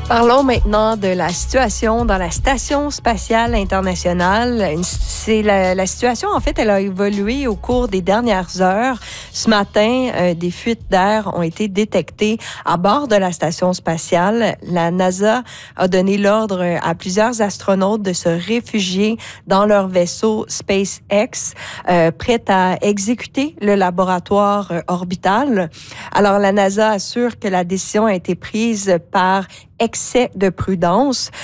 Parlons maintenant de la situation dans la Station spatiale internationale. La situation, en fait, elle a évolué au cours des dernières heures. Ce matin, des fuites d'air ont été détectées à bord de la Station spatiale. La NASA a donné l'ordre à plusieurs astronautes de se réfugier dans leur vaisseau SpaceX, prêt à exécuter le laboratoire orbital. Alors, la NASA assure que la décision a été prise par excès de prudence.